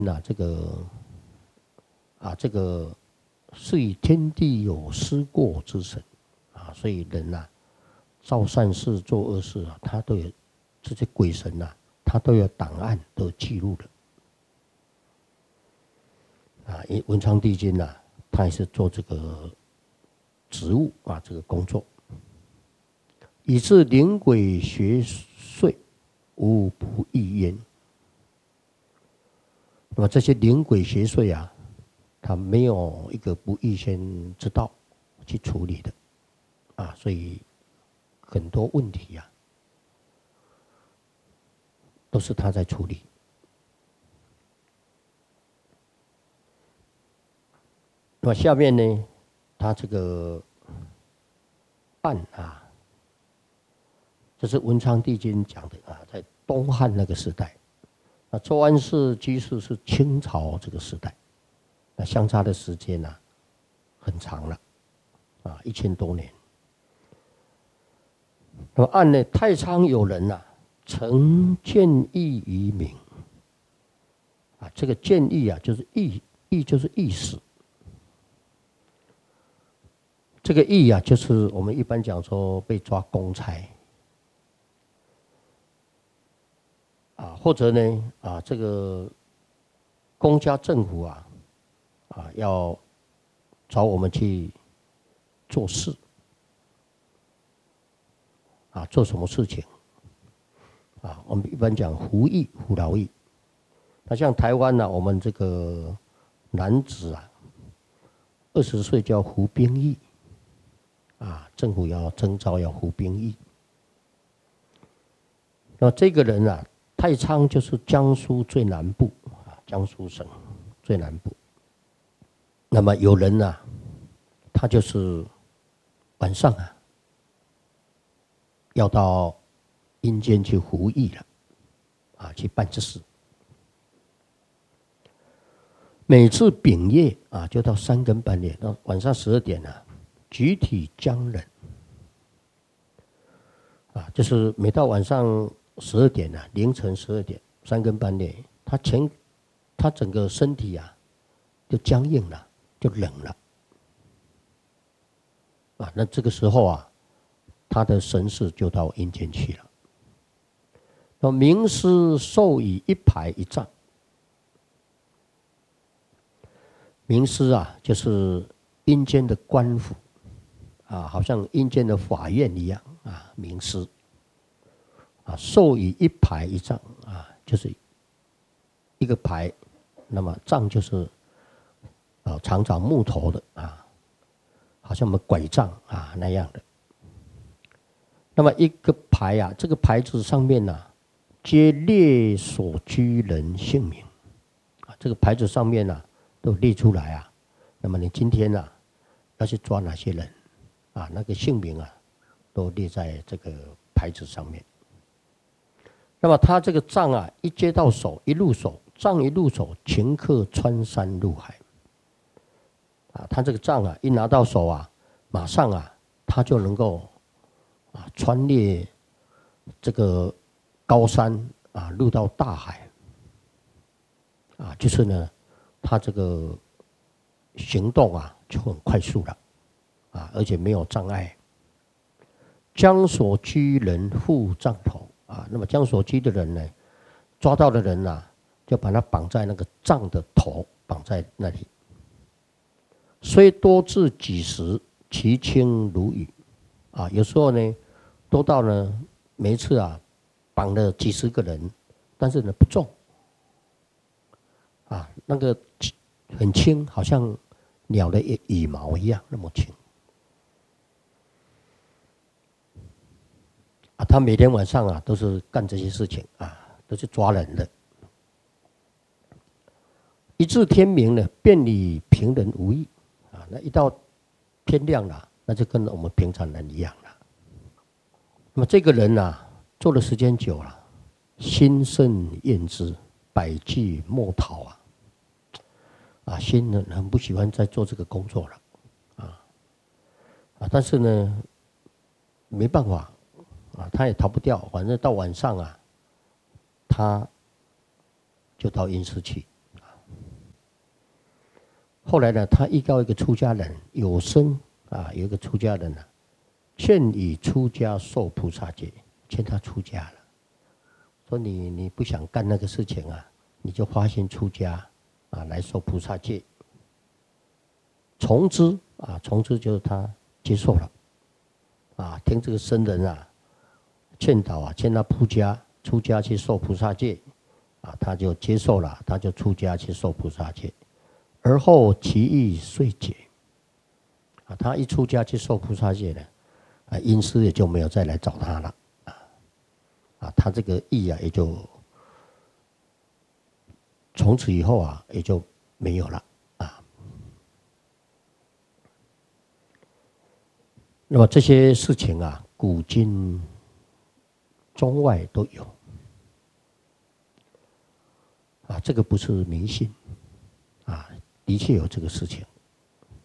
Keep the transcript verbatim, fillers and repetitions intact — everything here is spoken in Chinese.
那这个啊，这个是以天地有失过之神啊，所以人呐、啊，造善事做恶事啊，他都有这些鬼神呐、啊，他都有档案，都有记录的。啊，因文昌帝君呐、啊，他也是做这个职务啊，这个工作，以致灵鬼邪祟无不异焉。那么这些灵鬼邪祟啊，他没有一个不预先知道去处理的啊，所以很多问题啊，都是他在处理。那么下面呢，他这个办啊，这是文昌帝君讲的啊，在东汉那个时代，那周安世居士是清朝这个时代，那相差的时间呢、啊、很长了，啊，一千多年。那么按呢，太仓有人呐、啊，曾见义于民，啊，这个见义啊，就是义，义就是意思。这个义啊，就是我们一般讲说被抓公差，啊，或者呢，啊，这个公家政府啊，啊，要找我们去做事，啊，做什么事情，啊，我们一般讲服役、服劳役。那像台湾呢、啊，我们这个男子啊，二十岁就要服兵役。啊，政府要征召要服兵役。那这个人啊，太仓就是江苏最南部啊，江苏省最南部。那么有人啊，他就是晚上啊，要到阴间去服役了，啊，去办这事。每次丙夜啊，就到三更半夜，到晚上十二点啊。举体僵忍，啊，就是每到晚上十二点啊，凌晨十二点，三更半夜，他前，他整个身体啊，就僵硬了，就冷了，啊，那这个时候啊，他的神识就到阴间去了。那冥师授以一牌一杖，冥师啊，就是阴间的官府。啊，好像阴间的法院一样啊，冥师啊，授以一牌一杖啊，就是一个牌，那么杖就是啊长长木头的啊，好像我们拐杖啊那样的。那么一个牌啊，这个牌子上面呢、啊，皆列所居人姓名啊，这个牌子上面呢、啊、都列出来啊。那么你今天呢、啊、要去抓哪些人？啊，那个姓名啊，都列在这个牌子上面。那么他这个杖啊，一接到手，一入手，杖一入手，顷刻穿山入海。啊，他这个杖啊，一拿到手啊，马上啊，他就能够啊穿越这个高山啊，入到大海。啊，就是呢，他这个行动啊，就很快速了。啊，而且没有障碍。将所居人负杖头啊，那么将所居的人呢，抓到的人啊，就把他绑在那个杖的头，绑在那里。虽多至几十，其轻如羽。啊，有时候呢，多到呢，每一次啊，绑了几十个人，但是呢不重。啊，那个很轻，好像鸟的羽毛一样，那么轻。啊，他每天晚上啊都是干这些事情啊，都是抓人的。一至天明呢，便与平人无异啊。那一到天亮了，那就跟我们平常人一样了。那么这个人啊，做的时间久了，心甚厌之，百计莫逃啊。啊，心呢很不喜欢再做这个工作了，啊啊，但是呢，没办法。啊，他也逃不掉，反正到晚上啊，他就到阴司去。 后来呢，他遇到一个出家人，有生啊，有一个出家人呢、啊，劝以出家受菩萨戒，劝他出家了，说你你不想干那个事情啊，你就发心出家啊，来受菩萨戒。从之啊，从之就是他接受了，啊，听这个僧人啊劝导啊，劝他出家，出家去受菩萨戒，啊，他就接受了，他就出家去受菩萨戒，而后其意遂解，啊，他一出家去受菩萨戒呢，啊，阴师也就没有再来找他了，啊，啊，他这个意啊也就从此以后啊也就没有了。那么这些事情啊，古今中外都有啊，这个不是迷信啊，的确有这个事情